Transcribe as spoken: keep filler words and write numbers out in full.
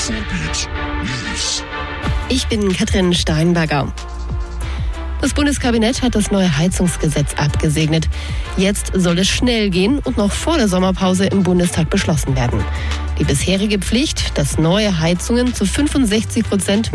Ruhrgebiet News. Ich bin Katrin Steinberger. Das Bundeskabinett hat das neue Heizungsgesetz abgesegnet. Jetzt soll es schnell gehen und noch vor der Sommerpause im Bundestag beschlossen werden. Die bisherige Pflicht, dass neue Heizungen zu fünfundsechzig Prozent